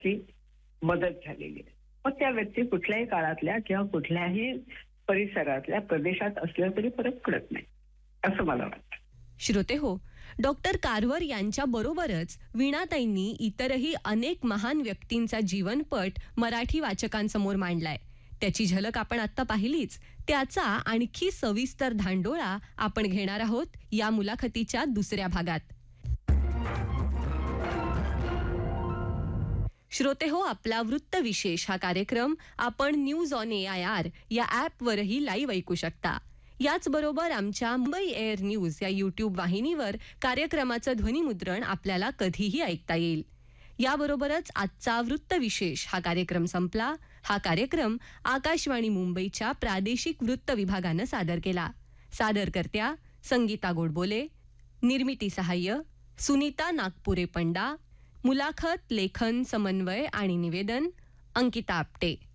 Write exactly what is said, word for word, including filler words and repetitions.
ची मदत झालेली आहे. मग त्या व्यक्ती कुठल्याही काळातल्या किंवा कुठल्याही परिसरातल्या प्रदेशात असल्या तरी फरक पडत नाही असं मला वाटतं. श्रोते हो, डॉक्टर कारवर यांच्या बरोबरच वीणाताईंनी इतरही अनेक महान व्यक्तींचा जीवनपट मराठी वाचकांसमोर मांडलाय. त्याची झलक आपण आता पाहिलीच. त्याचा आणखी सविस्तर धांडोळा आपण घेणार आहोत या मुलाखतीच्या दुसऱ्या भागात. श्रोते हो, आपला वृत्त विशेष हा कार्यक्रम आपण news on A I R या ॲपवरही लाईव्ह ऐकू शकता. याचबरोबर आमच्या मुंबई एअर न्यूज या यूट्यूब वाहिनीवर कार्यक्रमाचं ध्वनिमुद्रण आपल्याला कधीही ऐकता येईल. याबरोबरच आजचा वृत्त विशेष हा कार्यक्रम संपला. हा कार्यक्रम आकाशवाणी मुंबईच्या प्रादेशिक वृत्त विभागानं सादर केला. सादरकर्त्या संगीता गोडबोले, निर्मिती सहाय्य सुनीता नागपुरे पंडा, मुलाखत लेखन समन्वय आणि निवेदन अंकिता आपटे.